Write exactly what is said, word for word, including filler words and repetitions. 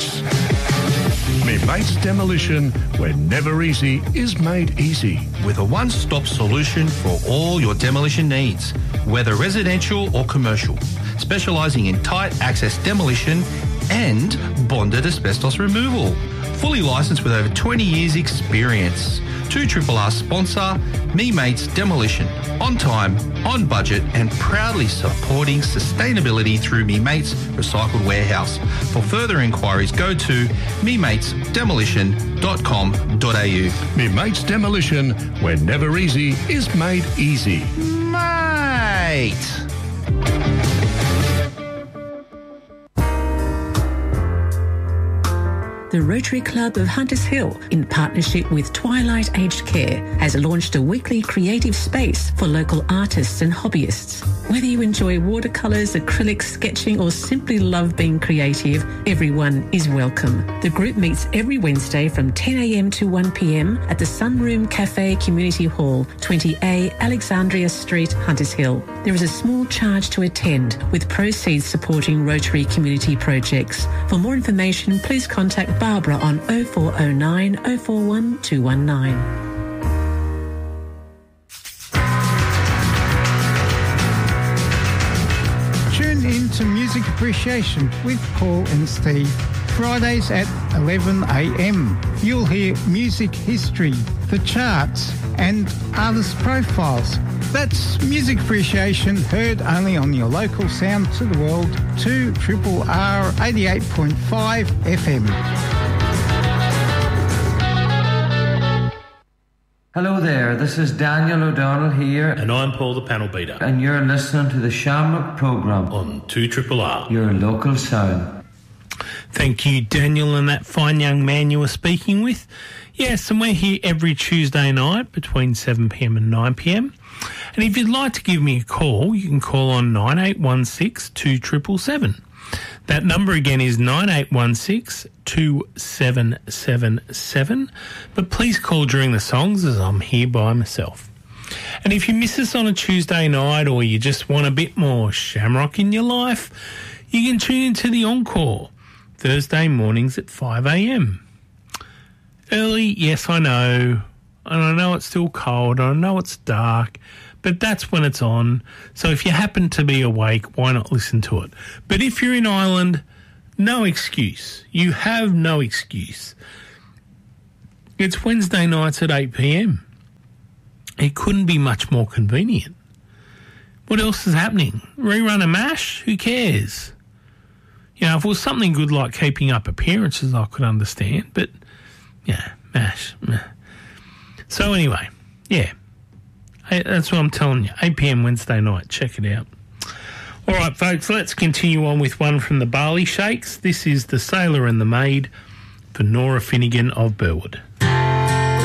Mates. Me Mates Demolition, where never easy is made easy. With a one-stop solution for all your demolition needs, whether residential or commercial, specialising in tight access demolition and bonded asbestos removal. Fully licensed with over twenty years experience. two R R sponsor, Me Mates Demolition. On time, on budget and proudly supporting sustainability through Me Mates Recycled Warehouse. For further inquiries, go to me mates demolition dot com dot a u. Me Mates Demolition, where never easy is made easy. Mate! The Rotary Club of Hunters Hill, in partnership with Twilight Aged Care, has launched a weekly creative space for local artists and hobbyists. Whether you enjoy watercolours, acrylics, sketching or simply love being creative, everyone is welcome. The group meets every Wednesday from ten a m to one p m at the Sunroom Cafe Community Hall, twenty A Alexandria Street, Hunters Hill. There is a small charge to attend, with proceeds supporting Rotary community projects. For more information, please contact Barbara on oh four oh nine, oh four one, two one nine. Tune in to Music Appreciation with Paul and Steve. Fridays at eleven a m. You'll hear music history, the charts and artist profiles. That's Music Appreciation, heard only on your local Sound to the World, two R R R eighty-eight point five F M. Hello there, this is Daniel O'Donnell here. And I'm Paul the Panel Beater. And you're listening to the Shamrock programme on two R R R. Your local sound. Thank you, Daniel, and that fine young man you were speaking with. Yes, and we're here every Tuesday night between seven p m and nine p m. And if you'd like to give me a call, you can call on nine eight one six, two seven seven seven. That number again is nine eight one six, two seven seven seven. But please call during the songs, as I'm here by myself. And if you miss us on a Tuesday night, or you just want a bit more shamrock in your life, you can tune into the Encore, Thursday mornings at five a m. Early, yes, I know. And I know it's still cold, and I know it's dark, but that's when it's on. So if you happen to be awake, why not listen to it? But if you're in Ireland, no excuse. You have no excuse. It's Wednesday nights at eight p m. It couldn't be much more convenient. What else is happening? Rerun a MASH? Who cares? You know, if it was something good like Keeping Up Appearances, I could understand, but, yeah, MASH. Meh. So anyway, yeah, that's what I'm telling you. eight p m Wednesday night. Check it out. All right, folks, let's continue on with one from the Barley Shakes. This is The Sailor and the Maid for Nora Finnegan of Burwood.